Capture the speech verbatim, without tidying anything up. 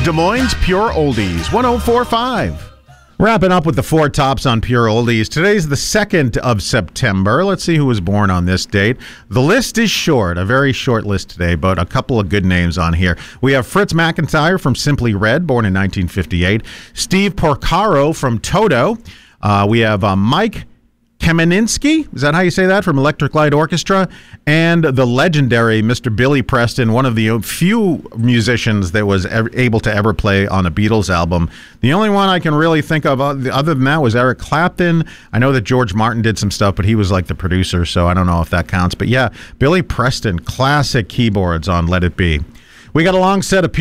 Des Moines Pure Oldies, one oh four point five. Wrapping up with the four tops on Pure Oldies. Today's the second of September. Let's see who was born on this date. The list is short, a very short list today, but a couple of good names on here. We have Fritz McIntyre from Simply Red, born in nineteen fifty-eight. Steve Porcaro from Toto. Uh, we have uh, Mike Kameninski, is that how you say that, from Electric Light Orchestra, and the legendary Mister Billy Preston, one of the few musicians that was ever able to ever play on a Beatles album. The only one I can really think of other than that was Eric Clapton. I know that George Martin did some stuff, but he was like the producer, so I don't know if that counts. But yeah, Billy Preston, classic keyboards on Let It Be. We got a long set of